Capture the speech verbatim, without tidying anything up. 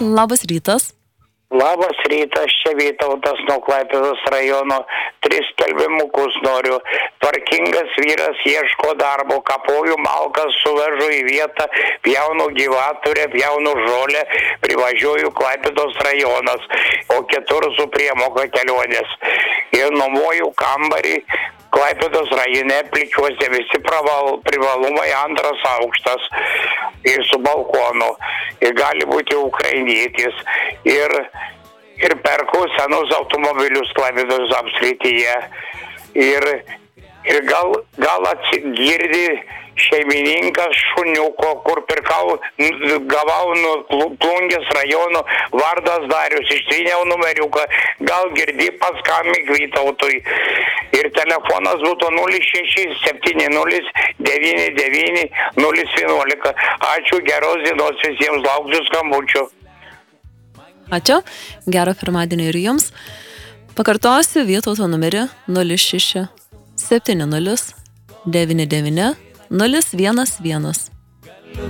Labas rytas. Labas rytas, čia Vytautas nuo Klaipėdos rajono. Tris skelbimukus noriu. Tvarkingas vyras ieško darbo, kapoju malkas, suvežu į vietą, pjaunu gyvaturę, pjaunu žolę, privažiuoju Klaipėdos rajonas, o kitur su priemoka kelionės. Ir nuomoju kambarį Klaipėdos rajone, Plikiuose, visi praval, privalumai, antras aukštas ir su balkonu. Ir gali būti ukrainietis. Ir, ir perku senus automobilius Klaipėdos apskrityje. Ir, ir gal, gal atsigirdi šeimininkas šuniuko, kur pirkau, gavau nuo Plungės rajono, vardas Darius, ištryniau numeriuką, gal girdi, paskambink Vytautui. Ir telefonas būtų nulis šeši septyni nulis devyni devyni nulis vienuolika. Ačiū, geros dienos visiems, lauksiu skambučių. Ačiū, gero pirmadienio ir jums. Pakartosiu Vytauto numerį nulis šeši septyni nulis devyni devyni nulis vienas vienas.